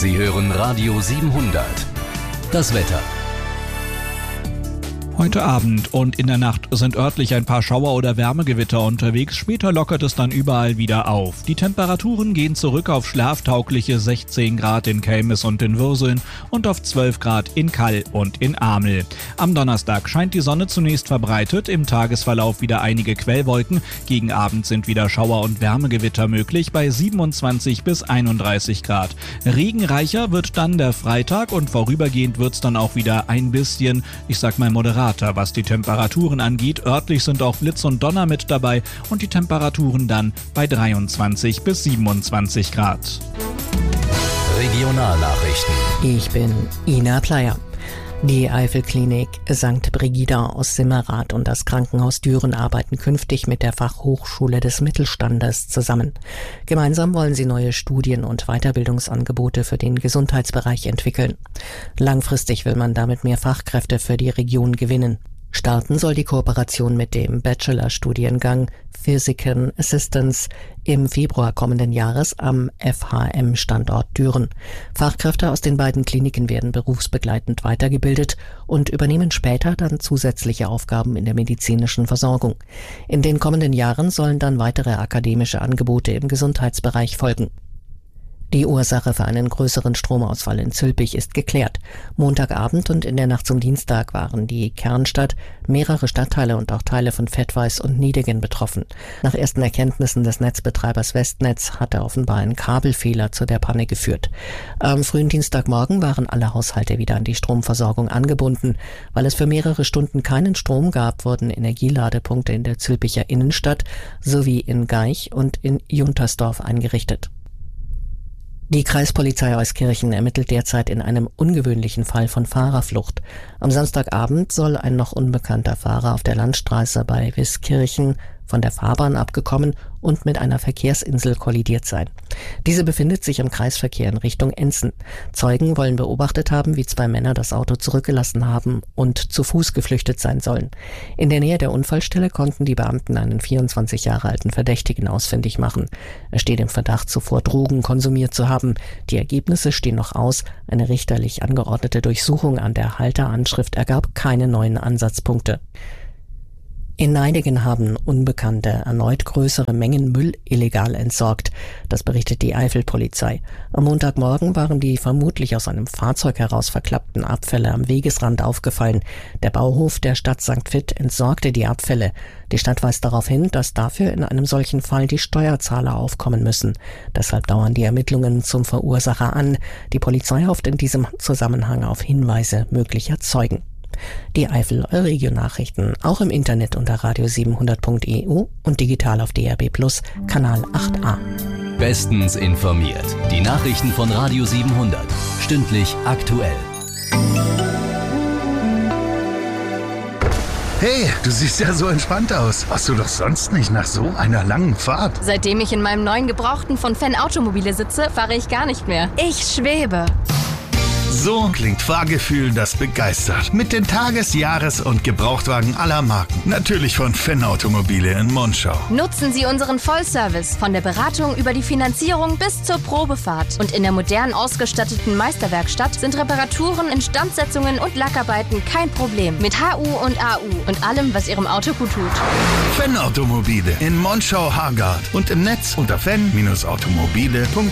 Sie hören Radio 700. Das Wetter. Heute Abend und in der Nacht sind örtlich ein paar Schauer- oder Wärmegewitter unterwegs. Später lockert es dann überall wieder auf. Die Temperaturen gehen zurück auf schlaftaugliche 16 Grad in Kelmis und in Würseln und auf 12 Grad in Kall und in Amel. Am Donnerstag scheint die Sonne zunächst verbreitet, im Tagesverlauf wieder einige Quellwolken. Gegen Abend sind wieder Schauer- und Wärmegewitter möglich bei 27 bis 31 Grad. Regenreicher wird dann der Freitag und vorübergehend wird es dann auch wieder ein bisschen, moderat, was die Temperaturen angeht. Örtlich sind auch Blitz und Donner mit dabei und die Temperaturen dann bei 23 bis 27 Grad. Regionalnachrichten. Ich bin Ina Pleyer. Die Eifelklinik St. Brigida aus Simmerath und das Krankenhaus Düren arbeiten künftig mit der Fachhochschule des Mittelstandes zusammen. Gemeinsam wollen sie neue Studien- und Weiterbildungsangebote für den Gesundheitsbereich entwickeln. Langfristig will man damit mehr Fachkräfte für die Region gewinnen. Starten soll die Kooperation mit dem Bachelorstudiengang Physician Assistance im Februar kommenden Jahres am FHM-Standort Düren. Fachkräfte aus den beiden Kliniken werden berufsbegleitend weitergebildet und übernehmen später dann zusätzliche Aufgaben in der medizinischen Versorgung. In den kommenden Jahren sollen dann weitere akademische Angebote im Gesundheitsbereich folgen. Die Ursache für einen größeren Stromausfall in Zülpich ist geklärt. Montagabend und in der Nacht zum Dienstag waren die Kernstadt, mehrere Stadtteile und auch Teile von Vettweiß und Niedegen betroffen. Nach ersten Erkenntnissen des Netzbetreibers Westnetz hatte offenbar ein Kabelfehler zu der Panne geführt. Am frühen Dienstagmorgen waren alle Haushalte wieder an die Stromversorgung angebunden. Weil es für mehrere Stunden keinen Strom gab, wurden Energieladepunkte in der Zülpicher Innenstadt sowie in Gaich und in Juntersdorf eingerichtet. Die Kreispolizei Euskirchen ermittelt derzeit in einem ungewöhnlichen Fall von Fahrerflucht. Am Samstagabend soll ein noch unbekannter Fahrer auf der Landstraße bei Wiskirchen von der Fahrbahn abgekommen und mit einer Verkehrsinsel kollidiert sein. Diese befindet sich im Kreisverkehr in Richtung Enzen. Zeugen wollen beobachtet haben, wie zwei Männer das Auto zurückgelassen haben und zu Fuß geflüchtet sein sollen. In der Nähe der Unfallstelle konnten die Beamten einen 24 Jahre alten Verdächtigen ausfindig machen. Er steht im Verdacht, zuvor Drogen konsumiert zu haben. Die Ergebnisse stehen noch aus. Eine richterlich angeordnete Durchsuchung an der Halteranschrift ergab keine neuen Ansatzpunkte. In Neidingen haben Unbekannte erneut größere Mengen Müll illegal entsorgt. Das berichtet die Eifelpolizei. Am Montagmorgen waren die vermutlich aus einem Fahrzeug heraus verklappten Abfälle am Wegesrand aufgefallen. Der Bauhof der Stadt St. Vith entsorgte die Abfälle. Die Stadt weist darauf hin, dass dafür in einem solchen Fall die Steuerzahler aufkommen müssen. Deshalb dauern die Ermittlungen zum Verursacher an. Die Polizei hofft in diesem Zusammenhang auf Hinweise möglicher Zeugen. Die Eifel-Region-Nachrichten auch im Internet unter radio700.eu und digital auf DRB Plus, Kanal 8a. Bestens informiert. Die Nachrichten von Radio 700. Stündlich aktuell. Hey, du siehst ja so entspannt aus. Warst du doch sonst nicht nach so einer langen Fahrt? Seitdem ich in meinem neuen Gebrauchten von Fenn Automobile sitze, fahre ich gar nicht mehr. Ich schwebe. So klingt Fahrgefühl, das begeistert. Mit den Tages-, Jahres- und Gebrauchtwagen aller Marken. Natürlich von Fenn Automobile in Monschau. Nutzen Sie unseren Vollservice von der Beratung über die Finanzierung bis zur Probefahrt. Und in der modern ausgestatteten Meisterwerkstatt sind Reparaturen, Instandsetzungen und Lackarbeiten kein Problem. Mit HU und AU und allem, was Ihrem Auto gut tut. Fenn Automobile in Monschau-Hargard und im Netz unter fenn-automobile.de.